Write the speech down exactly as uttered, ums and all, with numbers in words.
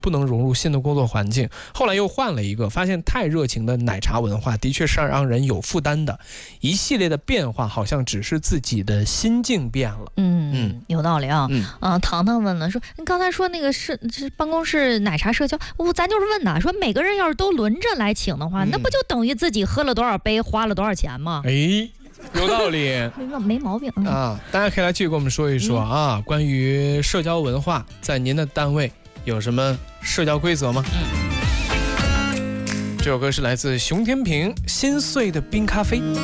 不能融入新的工作环境。后来又换了一个，发现太热情的奶茶文化的确是让人有负担的。一系列的变化好像只是自己的心境变了。 嗯嗯，有道理啊。嗯，呃、糖糖问了说，你刚才说那个是是办公室奶茶社交，我咱就是问呐，说每个人要是都轮着来请的话，嗯、那不就等于自己喝了多少杯，花了多少钱吗？ 哎。有道理， 没没毛病、嗯、 啊！大家可以来继续跟我们说一说啊，嗯、关于社交文化，在您的单位有什么社交规则吗？嗯、这首歌是来自熊天平《心碎的冰咖啡》。